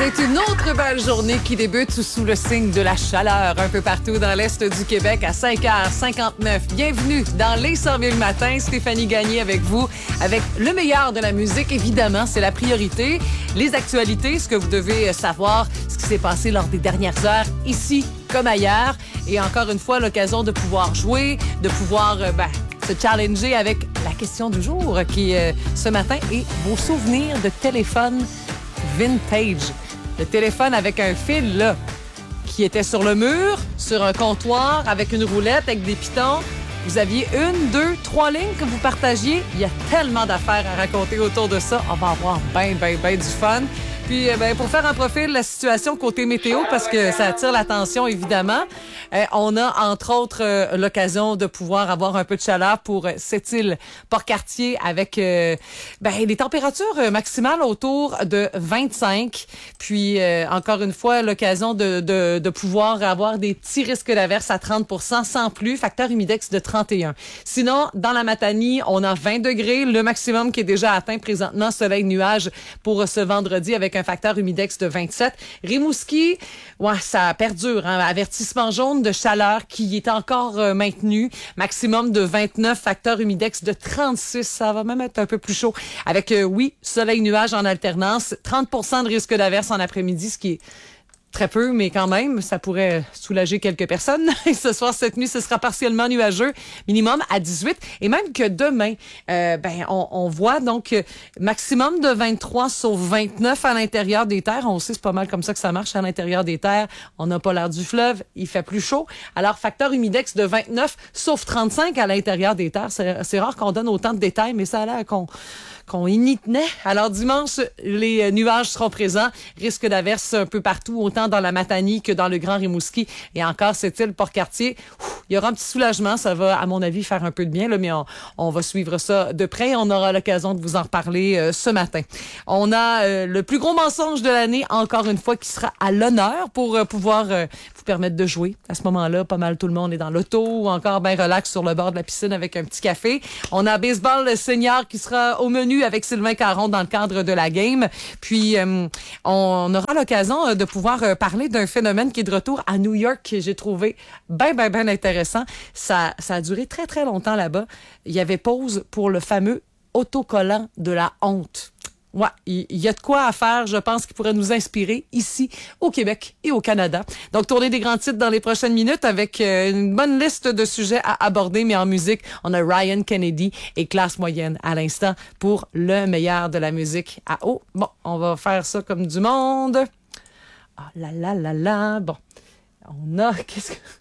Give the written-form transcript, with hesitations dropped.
C'est une autre belle journée qui débute sous le signe de la chaleur un peu partout dans l'Est du Québec à 5h59. Bienvenue dans Les 100 000 matins. Stéphanie Gagné avec vous, avec le meilleur de la musique. Évidemment, c'est la priorité. Les actualités, ce que vous devez savoir, ce qui s'est passé lors des dernières heures, ici comme ailleurs. Et encore une fois, l'occasion de pouvoir jouer, de pouvoir se challenger avec la question du jour qui, ce matin, est vos souvenirs de téléphone vintage. Le téléphone avec un fil, là, qui était sur le mur, sur un comptoir, avec une roulette, avec des pitons. Vous aviez 1, 2, 3 lignes que vous partagiez. Il y a tellement d'affaires à raconter autour de ça. On va avoir ben du fun. Puis, pour faire un profil de la situation côté météo, parce que ça attire l'attention, évidemment, on a, entre autres, l'occasion de pouvoir avoir un peu de chaleur pour cette île Port-Cartier avec des températures maximales autour de 25. Puis, encore une fois, l'occasion de pouvoir avoir des petits risques d'averse à 30% sans pluie, facteur humidex de 31. Sinon, dans la Matanie, on a 20 degrés, le maximum qui est déjà atteint présentement, soleil-nuage pour ce vendredi avec un facteur humidex de 27. Rimouski, ça perdure. Avertissement jaune de chaleur qui est encore maintenu. Maximum de 29, facteur humidex de 36. Ça va même être un peu plus chaud. Avec, soleil-nuage en alternance. 30% de risque d'averse en après-midi, ce qui est très peu, mais quand même, ça pourrait soulager quelques personnes. Et ce soir, cette nuit, ce sera partiellement nuageux, minimum à 18. Et même que demain, on voit donc maximum de 23 sauf 29 à l'intérieur des terres. On sait, c'est pas mal comme ça que ça marche à l'intérieur des terres. On n'a pas l'air du fleuve, il fait plus chaud. Alors, facteur humidex de 29 sauf 35 à l'intérieur des terres. C'est rare qu'on donne autant de détails, mais ça a l'air qu'on y tenait. Alors, dimanche, les nuages seront présents. Risque d'averse un peu partout, autant dans la Matanie que dans le Grand Rimouski. Et encore, cette île Port-Cartier, il y aura un petit soulagement. Ça va, à mon avis, faire un peu de bien, là, mais on va suivre ça de près. On aura l'occasion de vous en reparler ce matin. On a le plus gros mensonge de l'année, encore une fois, qui sera à l'honneur pour pouvoir vous permettre de jouer. À ce moment-là, pas mal tout le monde est dans l'auto ou encore bien relax sur le bord de la piscine avec un petit café. On a baseball senior qui sera au menu avec Sylvain Caron dans le cadre de la game. Puis, on aura l'occasion de pouvoir parler d'un phénomène qui est de retour à New York que j'ai trouvé bien intéressant. Ça a duré très, très longtemps là-bas. Il y avait pause pour le fameux autocollant de la honte. Ouais, il y a de quoi à faire, je pense, qui pourrait nous inspirer ici, au Québec et au Canada. Donc, tournée des grands titres dans les prochaines minutes avec une bonne liste de sujets à aborder, mais en musique, on a Ryan Kennedy et Classe Moyenne à l'instant pour le meilleur de la musique à eau. Bon, on va faire ça comme du monde. Ah là là là là. Bon, on a... Qu'est-ce que...